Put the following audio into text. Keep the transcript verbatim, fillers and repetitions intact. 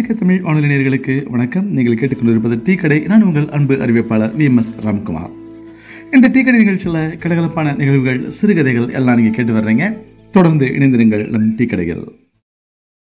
அமெரிக்க தமிழ் வானொலி நேயர்களுக்கு வணக்கம். நீங்கள் கேட்டுக்கொண்டிருப்பது டீ கடை. நான் உங்கள் அன்பு அறிவிப்பாளர் வி எம் எஸ் ராம்குமார். இந்த டீ கடை நிகழ்ச்சியில் கலகலப்பான நிகழ்வுகள், சிறுகதைகள் எல்லாம் நீங்கள் கேட்டு வர்றீங்க. தொடர்ந்து இணைந்திருங்கள் நம் டீ கடைகள்.